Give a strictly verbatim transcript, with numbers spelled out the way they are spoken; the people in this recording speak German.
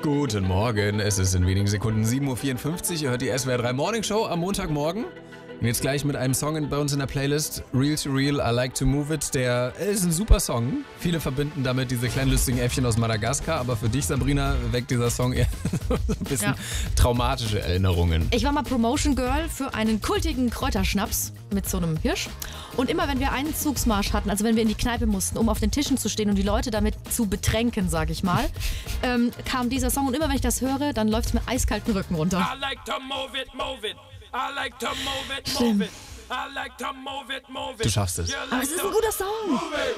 Guten Morgen, es ist in wenigen Sekunden sieben Uhr vierundfünfzig. Ihr hört die S W R drei Morning Show am Montagmorgen. Und jetzt gleich mit einem Song in, bei uns in der Playlist, Real to Real, I Like to Move It. Der ist ein super Song. Viele verbinden damit diese kleinen lustigen Äffchen aus Madagaskar, aber für dich, Sabrina, weckt dieser Song eher so ein bisschen ja. traumatische Erinnerungen. Ich war mal Promotion Girl für einen kultigen Kräuterschnaps mit so einem Hirsch. Und immer wenn wir einen Zugsmarsch hatten, also wenn wir in die Kneipe mussten, um auf den Tischen zu stehen und die Leute damit zu betränken, sag ich mal, ähm, kam dieser Song. Und immer wenn ich das höre, dann läuft es mir eiskalten Rücken runter. I like to move it, move it. I like to move it, move it. I like to move it, move it. Du schaffst es. Aber es ist ein guter Song.